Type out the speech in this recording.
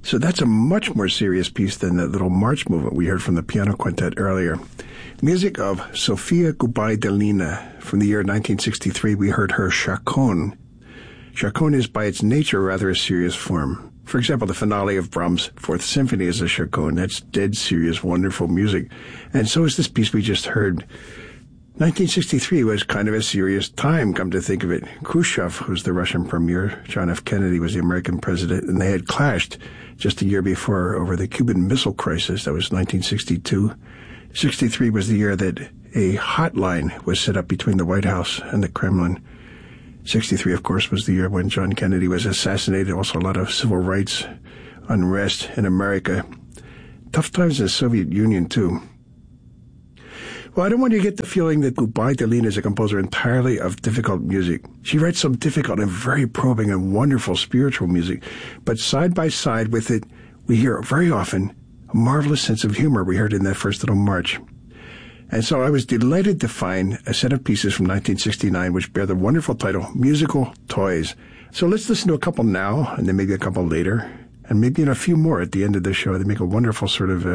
So that's a much more serious piece than that little march movement we heard from the piano quintet earlier. Music of Sofia Gubaidulina. From the year 1963, we heard her Chaconne. Chaconne is by its nature rather a serious form. For example, the finale of Brahms' Fourth Symphony is a chaconne. That's dead serious, wonderful music. And so is this piece we just heard. 1963 was kind of a serious time, come to think of it. Khrushchev, who's the Russian premier, John F. Kennedy was the American president, and they had clashed just a year before over the Cuban Missile Crisis. That was 1962. 63 was the year that a hotline was set up between the White House and the Kremlin. 63, of course, was the year when John Kennedy was assassinated. Also a lot of civil rights unrest in America. Tough times in the Soviet Union, too. Well, I don't want you to get the feeling that Gubaidulina is a composer entirely of difficult music. She writes some difficult and very probing and wonderful spiritual music. But side by side with it, we hear very often a marvelous sense of humor we heard in that first little march. And so I was delighted to find a set of pieces from 1969 which bear the wonderful title, Musical Toys. So let's listen to a couple now, and then maybe a couple later, and maybe a few more at the end of the show. They make a wonderful sort of